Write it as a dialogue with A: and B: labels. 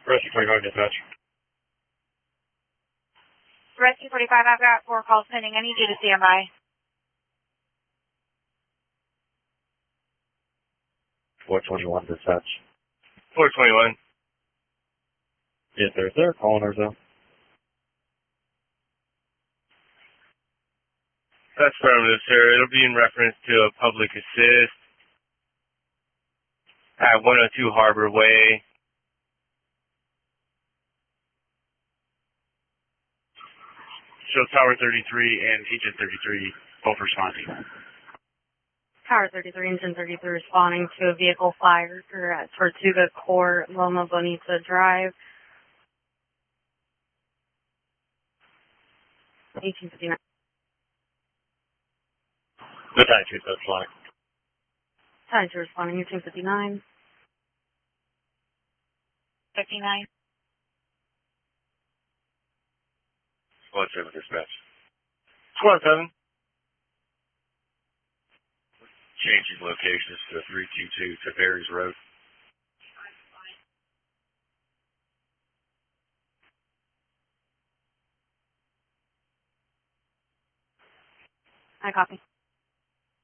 A: Rescue 45 dispatch.
B: Rescue 45, I've got 4 calls pending. I need you to stand by.
A: 421 dispatch.
C: 421.
A: Yes, sir, sir. Calling ourselves.
C: That's affirmative, sir. It'll be in reference to a public assist at 102 Harbor Way. Show Tower 33 and Agent 33 both responding.
B: Tower 33, Engine 33 responding to a vehicle fire at Tortuga Court, Loma Bonita Drive. 1859.
A: The time to that's flying.
B: Time to responding, 1859. 59.
C: Squad 7 dispatch. Squad 7. Changing locations to 322 to Berry's Road.
B: I copy.